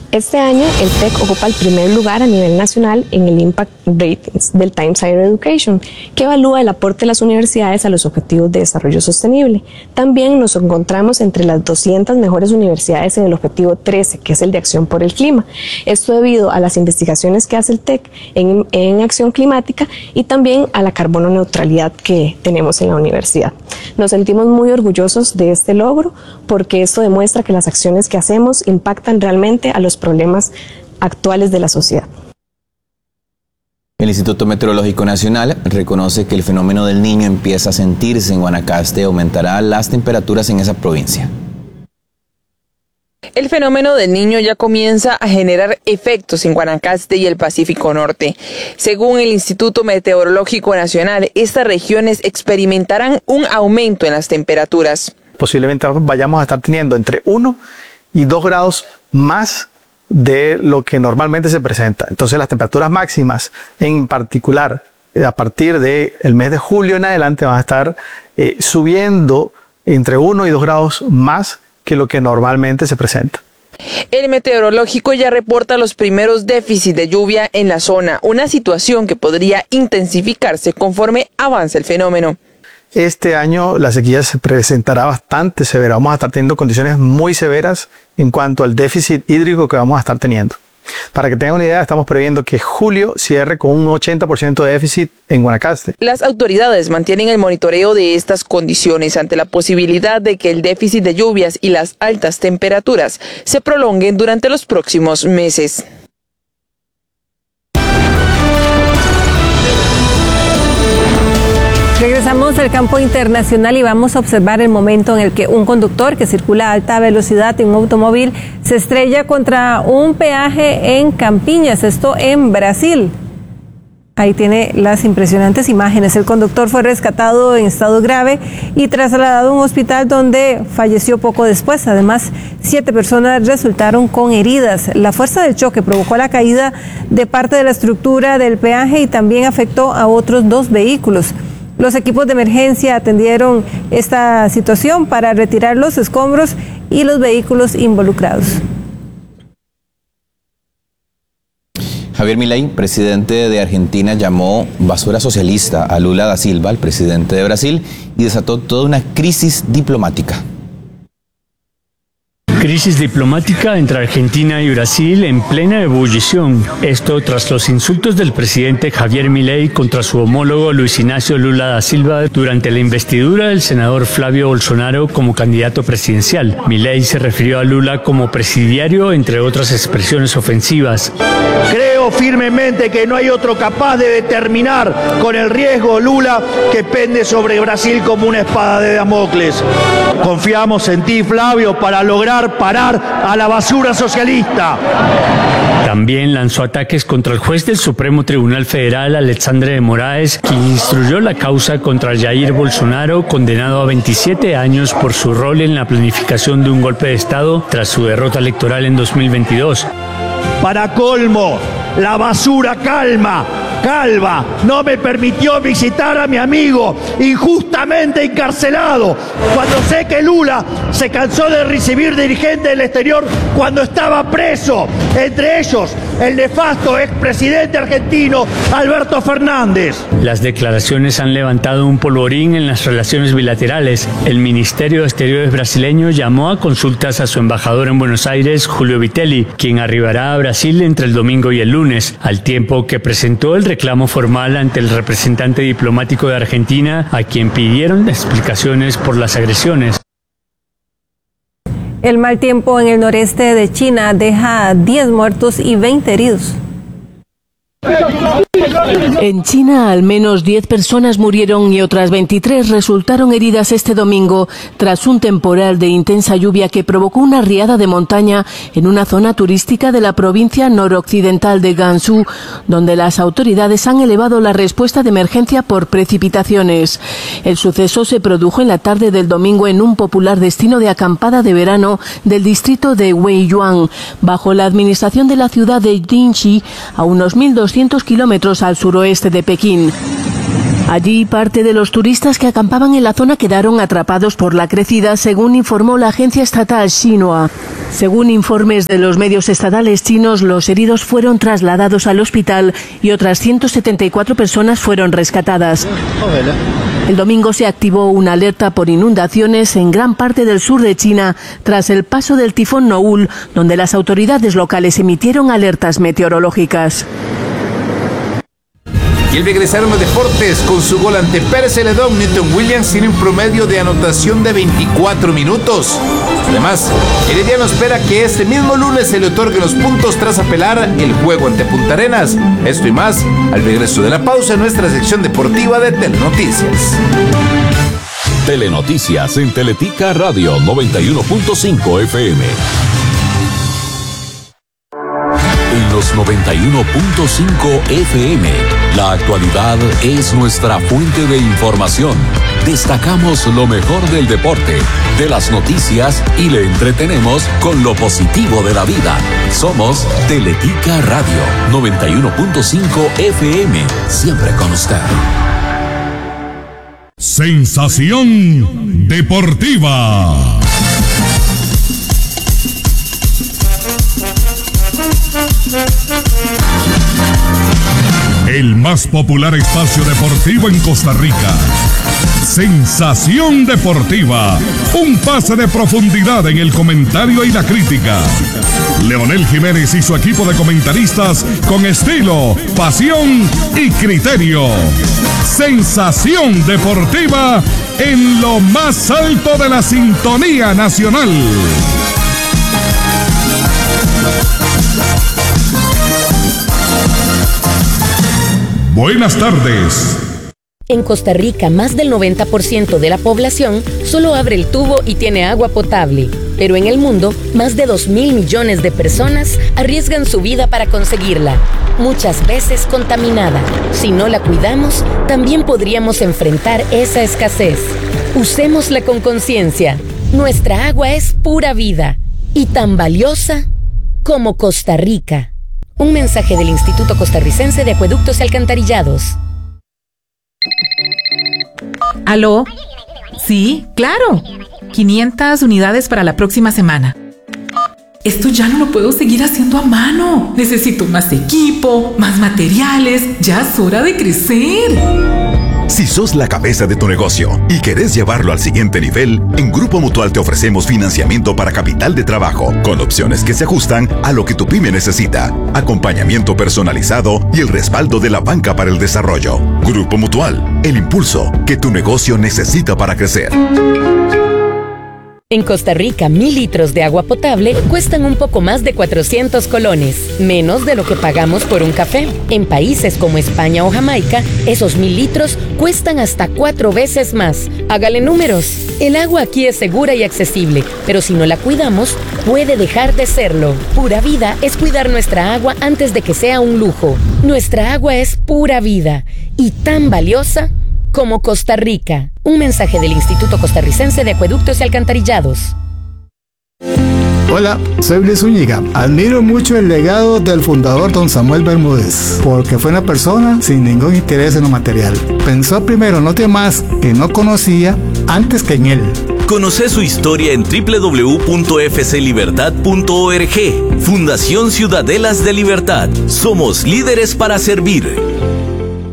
Este año, el TEC ocupa el primer lugar a nivel nacional en el Impact Ratings del Times Higher Education, que evalúa el aporte de las universidades a los objetivos de desarrollo sostenible. También nos encontramos entre las 200 mejores universidades en el objetivo 13, que es el de acción por el clima. Esto debido a las investigaciones que hace el TEC en acción climática y también a la carbono neutralidad que tenemos en la universidad. Nos sentimos muy orgullosos de este logro porque esto demuestra que las acciones que hacemos impactan realmente a los problemas actuales de la sociedad. El Instituto Meteorológico Nacional reconoce que el fenómeno del Niño empieza a sentirse en Guanacaste y aumentará las temperaturas en esa provincia. El fenómeno del Niño ya comienza a generar efectos en Guanacaste y el Pacífico Norte. Según el Instituto Meteorológico Nacional, estas regiones experimentarán un aumento en las temperaturas. Posiblemente vayamos a estar teniendo entre 1 y 2 grados más de lo que normalmente se presenta. Entonces las temperaturas máximas, en particular a partir del mes de julio en adelante, van a estar subiendo entre 1 y 2 grados más que lo que normalmente se presenta. El meteorológico ya reporta los primeros déficits de lluvia en la zona, una situación que podría intensificarse conforme avance el fenómeno. Este año la sequía se presentará bastante severa. Vamos a estar teniendo condiciones muy severas en cuanto al déficit hídrico que vamos a estar teniendo. Para que tengan una idea, estamos previendo que julio cierre con un 80% de déficit en Guanacaste. Las autoridades mantienen el monitoreo de estas condiciones ante la posibilidad de que el déficit de lluvias y las altas temperaturas se prolonguen durante los próximos meses. Regresamos al campo internacional y vamos a observar el momento en el que un conductor que circula a alta velocidad en un automóvil se estrella contra un peaje en Campiñas, esto en Brasil. Ahí tiene las impresionantes imágenes. El conductor fue rescatado en estado grave y trasladado a un hospital donde falleció poco después. Además, 7 personas resultaron con heridas. La fuerza del choque provocó la caída de parte de la estructura del peaje y también afectó a otros 2 vehículos. Los equipos de emergencia atendieron esta situación para retirar los escombros y los vehículos involucrados. Javier Milei, presidente de Argentina, llamó basura socialista a Lula da Silva, el presidente de Brasil, y desató toda una crisis diplomática. Crisis diplomática entre Argentina y Brasil en plena ebullición. Esto tras los insultos del presidente Javier Milei contra su homólogo Luis Ignacio Lula da Silva durante la investidura del senador Flavio Bolsonaro como candidato presidencial. Milei se refirió a Lula como presidiario, entre otras expresiones ofensivas. Creo firmemente que no hay otro capaz de terminar con el riesgo, Lula, que pende sobre Brasil como una espada de Damocles. Confiamos en ti, Flavio, para lograr parar a la basura socialista. También lanzó ataques contra el juez del Supremo Tribunal Federal, Alexandre de Moraes, quien instruyó la causa contra Jair Bolsonaro, condenado a 27 años por su rol en la planificación de un golpe de Estado tras su derrota electoral en 2022. Para colmo, la basura calva no me permitió visitar a mi amigo injustamente encarcelado, cuando sé que Lula se cansó de recibir dirigentes del exterior cuando estaba preso, entre ellos el nefasto expresidente argentino Alberto Fernández. Las declaraciones han levantado un polvorín en las relaciones bilaterales. El Ministerio de Exteriores brasileño llamó a consultas a su embajador en Buenos Aires, Julio Vitelli, quien arribará a Brasil entre el domingo y el lunes, al tiempo que presentó el reclamo formal ante el representante diplomático de Argentina, a quien pidieron explicaciones por las agresiones. El mal tiempo en el noreste de China deja 10 muertos y 20 heridos. En China, al menos 10 personas murieron y otras 23 resultaron heridas este domingo tras un temporal de intensa lluvia que provocó una riada de montaña en una zona turística de la provincia noroccidental de Gansu, donde las autoridades han elevado la respuesta de emergencia por precipitaciones. El suceso se produjo en la tarde del domingo en un popular destino de acampada de verano del distrito de Weiyuan, bajo la administración de la ciudad de Jinxi, a unos 1.200 kilómetros al suroeste de Pekín. Allí, parte de los turistas que acampaban en la zona quedaron atrapados por la crecida, según informó la agencia estatal Xinhua. Según informes de los medios estatales chinos, los heridos fueron trasladados al hospital y otras 174 personas fueron rescatadas. El domingo se activó una alerta por inundaciones en gran parte del sur de China tras el paso del tifón Noul, donde las autoridades locales emitieron alertas meteorológicas. Y el regresaron los deportes con su gol ante Pérez Celedón. Newton Williams tiene un promedio de anotación de 24 minutos. Además, Herediano espera que este mismo lunes se le otorguen los puntos tras apelar el juego ante Punta Arenas. Esto y más al regreso de la pausa en nuestra sección deportiva de Telenoticias. Telenoticias en Teletica Radio 91.5 FM. En los 91.5 FM, la actualidad es nuestra fuente de información. Destacamos lo mejor del deporte, de las noticias y le entretenemos con lo positivo de la vida. Somos Teletica Radio 91.5 FM, siempre con usted. Sensación deportiva. El más popular espacio deportivo en Costa Rica. Sensación deportiva. Un pase de profundidad en el comentario y la crítica. Leonel Jiménez y su equipo de comentaristas con estilo, pasión y criterio. Sensación deportiva en lo más alto de la sintonía nacional. Buenas tardes. En Costa Rica, más del 90% de la población solo abre el tubo y tiene agua potable. Pero en el mundo, más de 2.000 millones de personas arriesgan su vida para conseguirla, muchas veces contaminada. Si no la cuidamos, también podríamos enfrentar esa escasez. Usémosla con conciencia. Nuestra agua es pura vida y tan valiosa como Costa Rica. Un mensaje del Instituto Costarricense de Acueductos y Alcantarillados. ¿Aló? Sí, claro. 500 unidades para la próxima semana. Esto ya no lo puedo seguir haciendo a mano. Necesito más equipo, más materiales. Ya es hora de crecer. Si sos la cabeza de tu negocio y querés llevarlo al siguiente nivel, en Grupo Mutual te ofrecemos financiamiento para capital de trabajo, con opciones que se ajustan a lo que tu pyme necesita, acompañamiento personalizado y el respaldo de la banca para el desarrollo. Grupo Mutual, el impulso que tu negocio necesita para crecer. En Costa Rica, 1.000 litros de agua potable cuestan un poco más de 400 colones, menos de lo que pagamos por un café. En países como España o Jamaica, esos 1.000 litros cuestan hasta 4 veces más. Hágale números. El agua aquí es segura y accesible, pero si no la cuidamos, puede dejar de serlo. Pura vida es cuidar nuestra agua antes de que sea un lujo. Nuestra agua es pura vida y tan valiosa como Costa Rica. Un mensaje del Instituto Costarricense de Acueductos y Alcantarillados. Hola, soy Luis Zúñiga. Admiro mucho el legado del fundador don Samuel Bermúdez, porque fue una persona sin ningún interés en lo material. Pensó primero en los demás que no conocía antes que en él. Conoce su historia en www.fclibertad.org. Fundación Ciudadelas de Libertad. Somos líderes para servir.